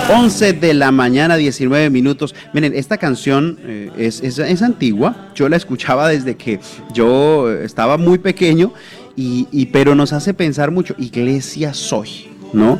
11 de la mañana, 19 minutos. Miren, esta canción es antigua. Yo la escuchaba desde que yo estaba muy pequeño, pero nos hace pensar mucho. Iglesia soy, ¿no?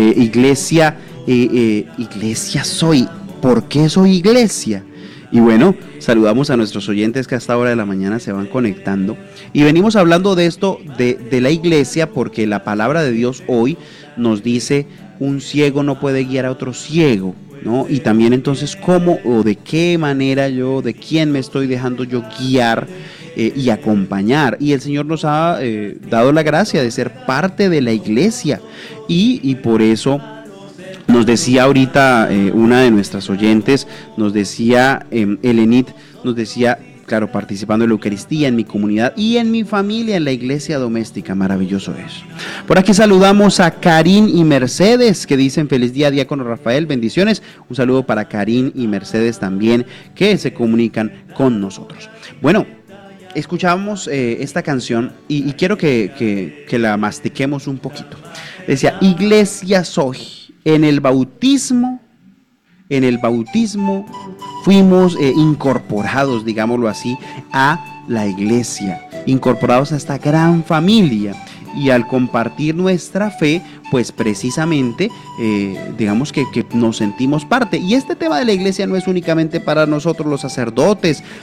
Iglesia soy. ¿Por qué soy iglesia? Y bueno, saludamos a nuestros oyentes que a esta hora de la mañana se van conectando. Y venimos hablando de esto, de la iglesia, porque la palabra de Dios hoy nos dice: un ciego no puede guiar a otro ciego, ¿no? Y también entonces cómo o de qué manera de quién me estoy dejando yo guiar y acompañar. Y el Señor nos ha dado la gracia de ser parte de la iglesia. Y por eso nos decía ahorita una de nuestras oyentes, nos decía Elenit, nos decía, claro, participando en la Eucaristía, en mi comunidad y en mi familia, en la iglesia doméstica. Maravilloso eso. Por aquí saludamos a Karin y Mercedes, que dicen: feliz día, diácono Rafael, bendiciones. Un saludo para Karin y Mercedes también, que se comunican con nosotros. Bueno, escuchamos esta canción y quiero que la mastiquemos un poquito. Decía: iglesia soy. En el bautismo fuimos incorporados, digámoslo así, a la iglesia, incorporados a esta gran familia. Y al compartir nuestra fe, pues precisamente, digamos que nos sentimos parte. Y este tema de la iglesia no es únicamente para nosotros los sacerdotes,